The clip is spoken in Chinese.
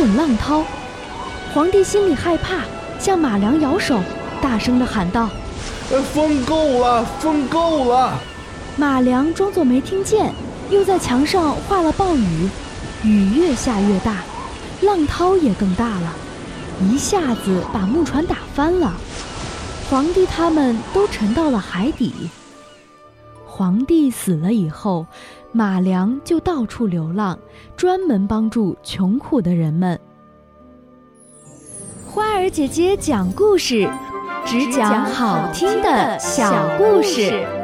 滚浪涛。皇帝心里害怕，向马良摇手，大声地喊道： 风够了，风够了！ 马良装作没听见，又在墙上画了暴雨，雨越下越大，浪涛也更大了，一下子把木船打翻了。皇帝他们都沉到了海底。皇帝死了以后，马良就到处流浪，专门帮助穷苦的人们。花儿姐姐讲故事，只讲好听的小故事。